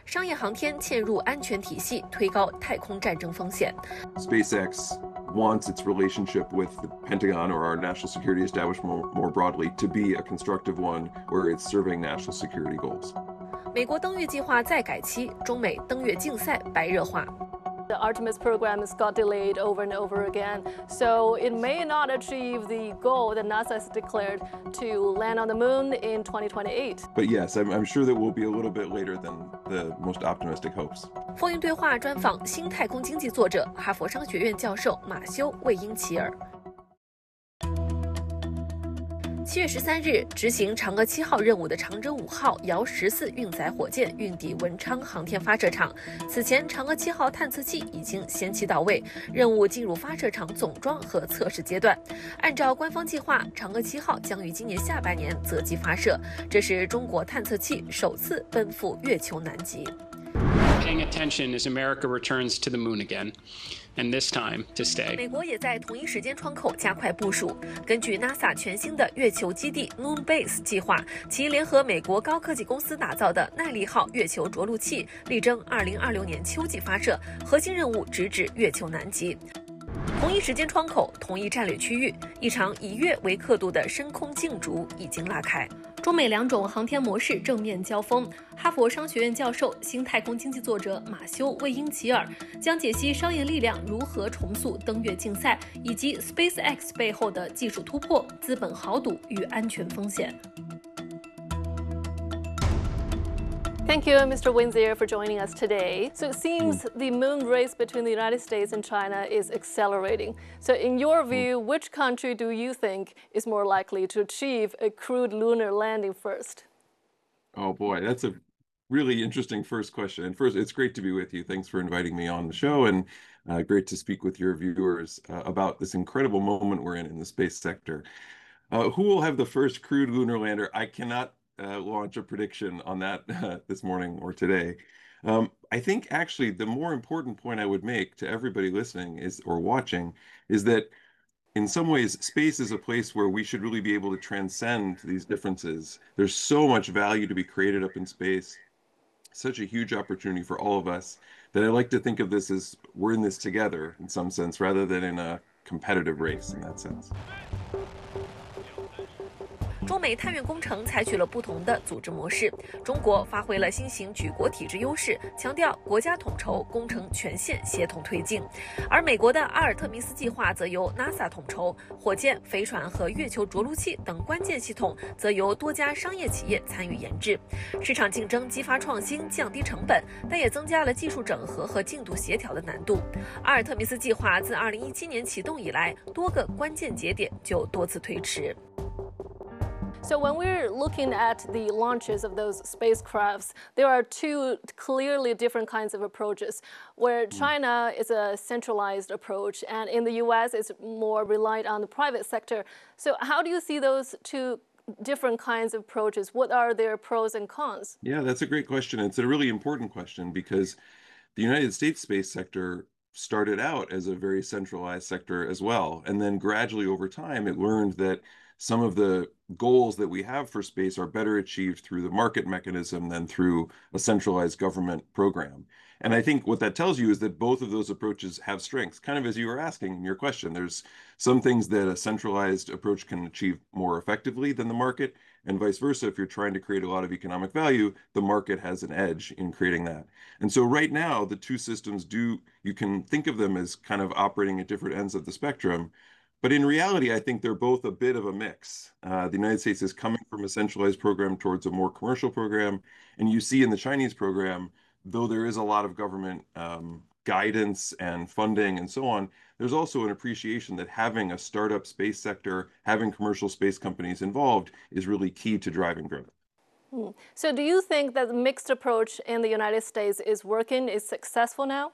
商业航天嵌入安全体系，推高太空战争风险。 SpaceX wants its relationship with the Pentagon or our national security establishment more broadly to be a constructive one where it's serving national security goals. 美国登月计划再改期，中美登月竞赛白热化。 The Artemis program has got delayed over and over again, so it may not achieve the goal that NASA has declared to land on the moon in 2028. But yes, I'm sure that we'll be a little bit later than the most optimistic hopes. 风云对话专访新太空经济作者、哈佛商学院教授马修·魏因齐尔。7月13日，执行嫦娥7号任务的长征5号遥14运载火箭运抵文昌航天发射场。此前，嫦娥7号探测器已经先期到位，任务进入发射场总装和测试阶段。按照官方计划，嫦娥7号将于今年下半年择机发射，这是中国探测器首次奔赴月球南极。 Paying attention as America returns to the moon again. And this time to stay. 美国也在同一时间窗口加快部署。根据 NASA 全新的月球基地 Moon Base 计划，其联合美国高科技公司打造的耐力号月球着陆器，力争2026年秋季发射，核心任务直指月球南极。同一时间窗口，同一战略区域，一场以月为刻度的深空竞逐已经拉开。中美两种航天模式正面交锋。哈佛商学院教授、新太空经济作者马修·魏因齐尔将解析商业力量如何重塑登月竞赛，以及 SpaceX 背后的技术突破、资本豪赌与安全风险。 Thank you, Mr. Windsor, for joining us today. So it seems the moon race between the United States and China is accelerating. So in your view, which country do you think is more likely to achieve a crewed lunar landing first? Oh boy, that's a really interesting first question. And first, it's great to be with you. Thanks for inviting me on the show, and great to speak with your viewers about this incredible moment we're in the space sector. Who will have the first crewed lunar lander? I cannot launch a prediction on that this morning or today. I think actually the more important point I would make to everybody listening or watching is that in some ways, space is a place where we should really be able to transcend these differences. There's so much value to be created up in space, such a huge opportunity for all of us, that I like to think of this as we're in this together in some sense, rather than in a competitive race in that sense. 中美探月工程采取了不同的组织模式。中国发挥了新型举国体制优势，强调国家统筹，工程全线协同推进；而美国的阿尔特弥斯计划则由 NASA 统筹，火箭、飞船和月球着陆器等关键系统则由多家商业企业参与研制。市场竞争激发创新，降低成本，但也增加了技术整合和进度协调的难度。阿尔特弥斯计划自2017年启动以来，多个关键节点就多次推迟。 So when we're looking at the launches of those spacecrafts, there are two clearly different kinds of approaches, where China is a centralized approach, and in the US, it's more reliant on the private sector. So how do you see those two different kinds of approaches? What are their pros and cons? Yeah, that's a great question. It's a really important question because the United States space sector started out as a very centralized sector as well. And then gradually over time, it learned that some of the goals that we have for space are better achieved through the market mechanism than through a centralized government program. And I think what that tells you is that both of those approaches have strengths, kind of as you were asking in your question. There's some things that a centralized approach can achieve more effectively than the market, and vice versa. If you're trying to create a lot of economic value, the market has an edge in creating that. And so right now, the two systems you can think of them as kind of operating at different ends of the spectrum. But in reality, I think they're both a bit of a mix. The United States is coming from a centralized program towards a more commercial program. And you see in the Chinese program, though there is a lot of government guidance and funding and so on, there's also an appreciation that having a startup space sector, having commercial space companies involved is really key to driving growth. So do you think that the mixed approach in the United States is working, is successful now?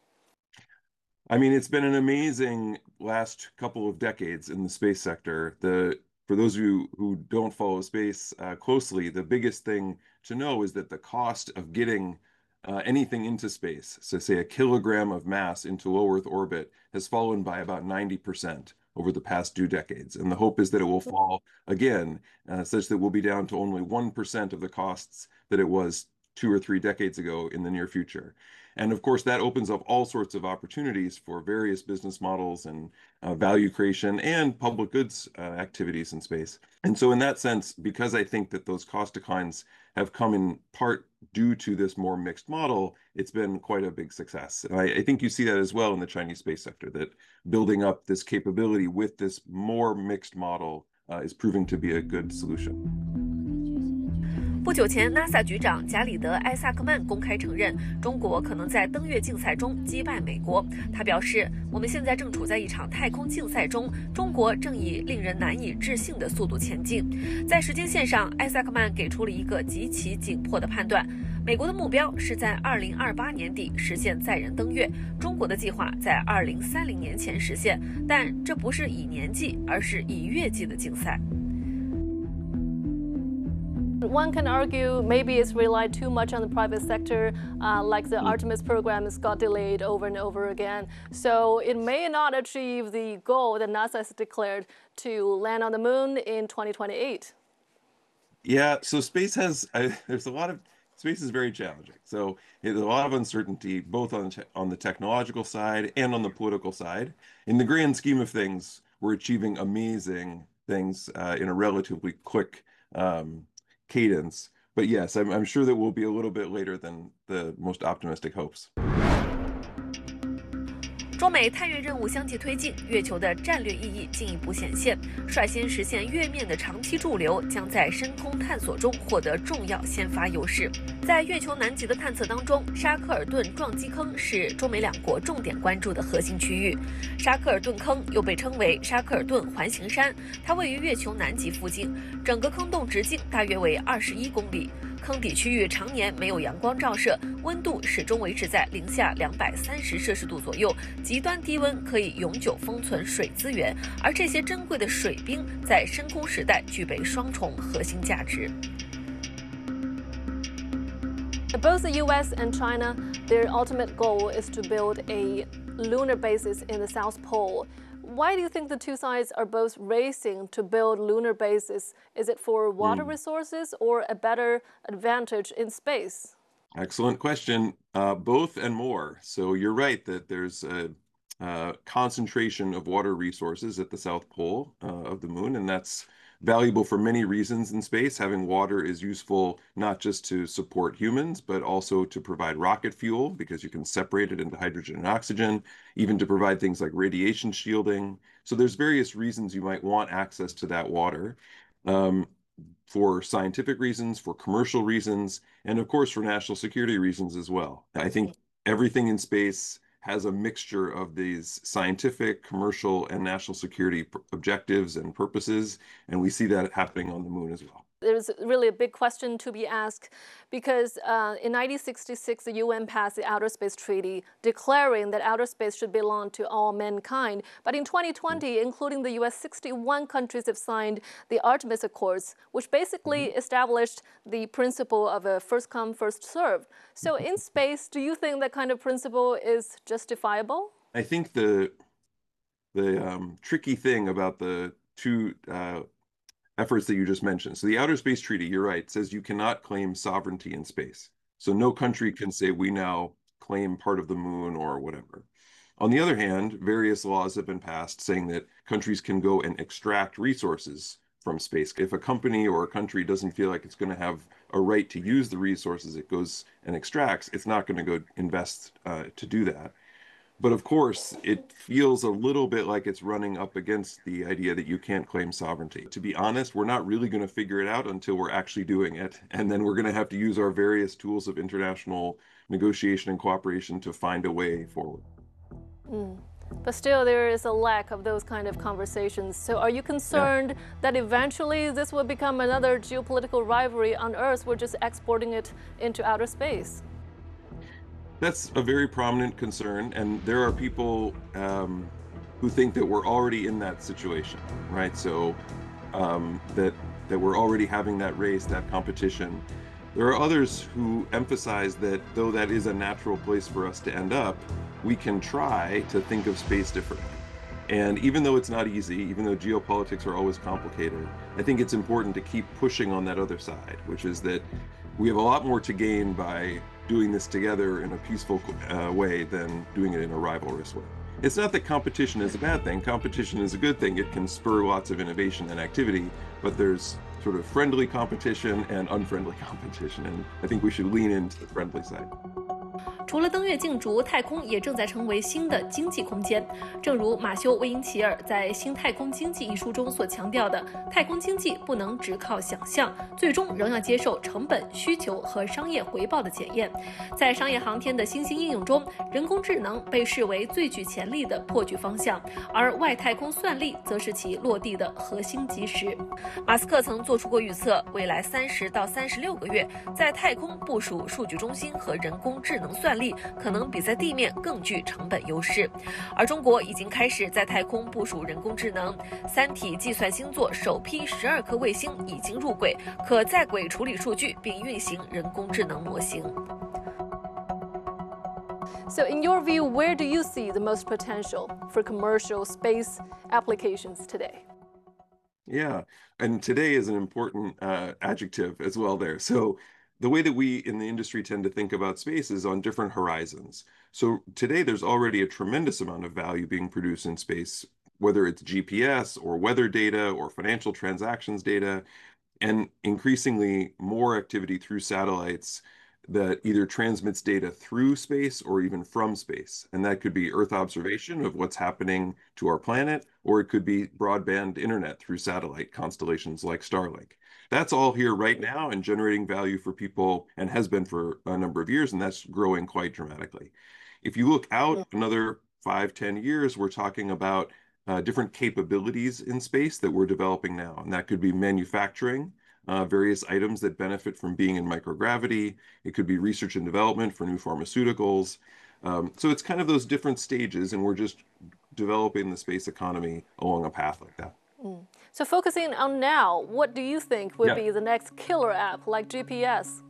I mean, it's been an amazing last couple of decades in the space sector. For those of you who don't follow space closely, the biggest thing to know is that the cost of getting anything into space, so say a kilogram of mass into low Earth orbit, has fallen by about 90% over the past 2 decades. And the hope is that it will fall again, such that we'll be down to only 1% of the costs that it was 2 or 3 decades ago in the near future. And of course, that opens up all sorts of opportunities for various business models and value creation and public goods activities in space. And so in that sense, because I think that those cost declines have come in part due to this more mixed model, it's been quite a big success. And I think you see that as well in the Chinese space sector, that building up this capability with this more mixed model is proving to be a good solution. 不久前 ，NASA 局长贾里德·艾萨克曼公开承认，中国可能在登月竞赛中击败美国。他表示：“我们现在正处在一场太空竞赛中，中国正以令人难以置信的速度前进。”在时间线上，艾萨克曼给出了一个极其紧迫的判断：美国的目标是在2028年底实现载人登月，中国的计划在2030年前实现。但这不是以年计，而是以月计的竞赛。 One can argue maybe it's relied too much on the private sector, like the Artemis program has got delayed over and over again. So it may not achieve the goal that NASA has declared to land on the moon in 2028. Yeah, so space has, there's a lot of, space is very challenging. So there's a lot of uncertainty, both on the technological side and on the political side. In the grand scheme of things, we're achieving amazing things in a relatively quick cadence. But yes, I'm sure that we'll be a little bit later than the most optimistic hopes. 中美探月任务相继推进，月球的战略意义进一步显现。率先实现月面的长期驻留，将在深空探索中获得重要先发优势。在月球南极的探测当中，沙克尔顿撞击坑是中美两国重点关注的核心区域。沙克尔顿坑又被称为沙克尔顿环形山，它位于月球南极附近，整个坑洞直径大约为21公里。坑底区域常年没有阳光照射，温度始终维持在-230摄氏度左右，极端低温可以永久封存水资源，而这些珍贵的水冰在深空时代具备双重核心价值。 Both the US and China, their ultimate goal is to build a lunar bases in the South Pole. Why do you think the two sides are both racing to build lunar bases? Is it for water resources or a better advantage in space? Excellent question. Both and more. So you're right that there's a concentration of water resources at the South Pole of the moon, and that's valuable for many reasons in space. Having water is useful not just to support humans, but also to provide rocket fuel because you can separate it into hydrogen and oxygen, even to provide things like radiation shielding. So there's various reasons you might want access to that water for scientific reasons, for commercial reasons, and of course for national security reasons as well. I think everything in space has a mixture of these scientific, commercial, and national security objectives and purposes, and we see that happening on the moon as well. There's really a big question to be asked because in 1966, the UN passed the Outer Space Treaty declaring that outer space should belong to all mankind. But in 2020, including the US, 61 countries have signed the Artemis Accords, which basically established the principle of a first come, first served. So in space, do you think that kind of principle is justifiable? I think the tricky thing about the two efforts that you just mentioned. So the Outer Space Treaty, you're right, says you cannot claim sovereignty in space. So no country can say we now claim part of the moon or whatever. On the other hand, various laws have been passed saying that countries can go and extract resources from space. If a company or a country doesn't feel like it's going to have a right to use the resources it goes and extracts, it's not going to go invest to do that. But of course, it feels a little bit like it's running up against the idea that you can't claim sovereignty. To be honest, we're not really going to figure it out until we're actually doing it. And then we're going to have to use our various tools of international negotiation and cooperation to find a way forward. But still, there is a lack of those kind of conversations. So are you concerned that eventually this will become another geopolitical rivalry on Earth? We're just exporting it into outer space. That's a very prominent concern, and there are people who think that we're already in that situation, right? So that we're already having that race, that competition. There are others who emphasize that though that is a natural place for us to end up, we can try to think of space differently. And even though it's not easy, even though geopolitics are always complicated, I think it's important to keep pushing on that other side, which is that we have a lot more to gain by doing this together in a peaceful way than doing it in a rivalrous way. It's not that competition is a bad thing. Competition is a good thing. It can spur lots of innovation and activity, but there's sort of friendly competition and unfriendly competition, and I think we should lean into the friendly side. 除了登月竞逐，太空也正在成为新的经济空间。正如马修·魏因齐尔在《新太空经济》一书中所强调的，太空经济不能只靠想象，最终仍要接受成本、需求和商业回报的检验。在商业航天的新兴应用中，人工智能被视为最具潜力的破局方向，而外太空算力则是其落地的核心基石。马斯克曾做出过预测，未来30到36个月，在太空部署数据中心和人工智能算力可能比在地面更具成本优势，而中国已经开始在太空部署人工智能。三体计算星座首批12颗卫星已经入轨，可在轨处理数据并运行人工智能模型。 So in your view, where do you see the most potential for commercial space applications today? Yeah, and today is an important adjective as well there. So the way that we in the industry tend to think about space is on different horizons. So today there's already a tremendous amount of value being produced in space, whether it's GPS or weather data or financial transactions data, and increasingly more activity through satellites that either transmits data through space or even from space. And that could be Earth observation of what's happening to our planet, or it could be broadband internet through satellite constellations like Starlink. That's all here right now and generating value for people, and has been for a number of years, and that's growing quite dramatically. If you look out another 5-10 years, we're talking about different capabilities in space that we're developing now, and that could be manufacturing various items that benefit from being in microgravity. It could be research and development for new pharmaceuticals. So it's kind of those different stages, and we're just developing the space economy along a path like that. So focusing on now, what do you think would be the next killer app like GPS?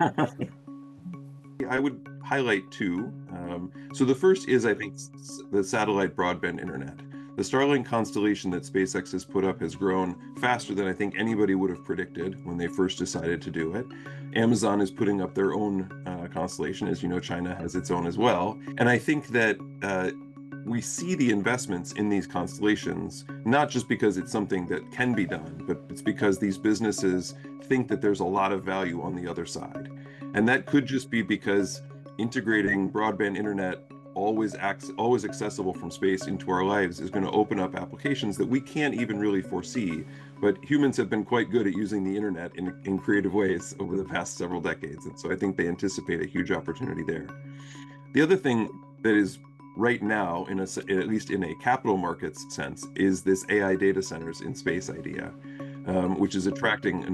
I would highlight two. So the first is, I think, the satellite broadband internet. The Starlink constellation that SpaceX has put up has grown faster than I think anybody would have predicted when they first decided to do it. Amazon is putting up their own constellation. As you know, China has its own as well. And I think that we see the investments in these constellations, not just because it's something that can be done, but it's because these businesses think that there's a lot of value on the other side. And that could just be because integrating broadband internet always accessible from space into our lives is going to open up applications that we can't even really foresee. But humans have been quite good at using the internet in creative ways over the past several decades. And so I think they anticipate a huge opportunity there. The other thing that is right now, at least in a capital markets sense, is this AI data centers in space idea, which is attracting